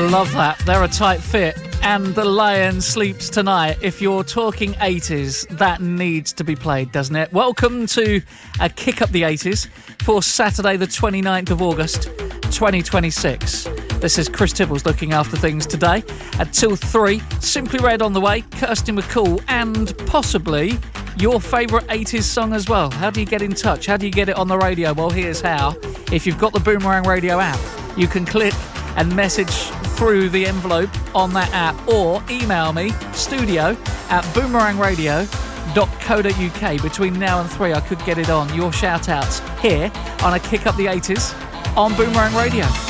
Love that. They're a tight fit. And The Lion Sleeps Tonight. If you're talking 80s, that needs to be played, doesn't it? Welcome to a Kick Up the 80s for Saturday the 29th of August 2026. This is Chris Tibbles looking after things today. Till 3, Simply Red on the way, Kirsty McCall, and possibly your favourite 80s song as well. How do you get in touch? How do you get it on the radio? Well, here's how. If you've got the Boomerang Radio app, you can click and message through the envelope on that app, or email me, studio@boomerangradio.co.uk. Between now and 3, I could get it on. Your shout-outs here on a Kick Up the 80s on Boomerang Radio.